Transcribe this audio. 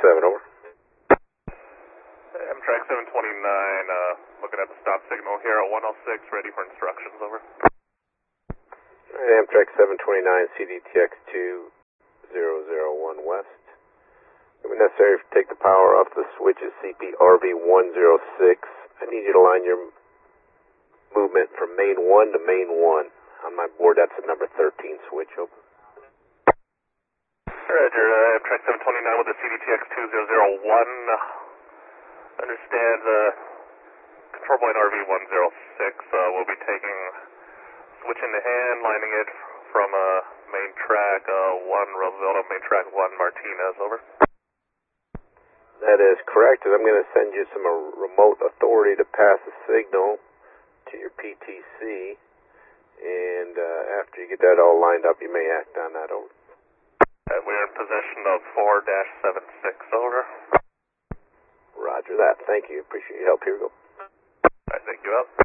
7, over. Amtrak 729, looking at the stop signal here at 106, ready for instructions, over. Amtrak 729, CDTX 2001 West. It would be necessary to take the power off the switches CPRV 106. I need you to line your movement from main 1 to main 1. On my board, that's the number 13 switch, over. Roger, Amtrak 729 with the CDTX 2001. Understand, control point RV 106 will be taking switch in the hand, lining it from main track 1 Roosevelt on main track 1 Martinez, over. That is correct, and I'm going to send you some remote authority to pass the signal to your PTC, and after you get that all lined up, you may act on that, over. We're in possession of 4-76, over. Roger that. Thank you. Appreciate your help. Here we go. All right, thank you, up.